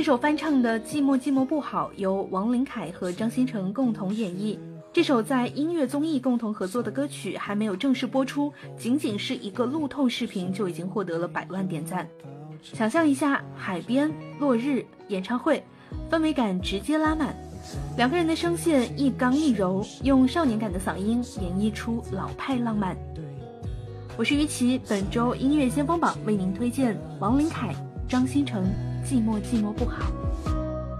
这首翻唱的《寂寞寂寞不好》由王琳凯和张新成共同演绎。这首在音乐综艺共同合作的歌曲还没有正式播出，仅仅是一个路透视频就已经获得了100万点赞。想象一下海边、落日、演唱会，氛围感直接拉满。两个人的声线一刚一柔，用少年感的嗓音演绎出老派浪漫。我是于琦，本周音乐先锋榜为您推荐王琳凯、张新成《寂寞寂寞不好》。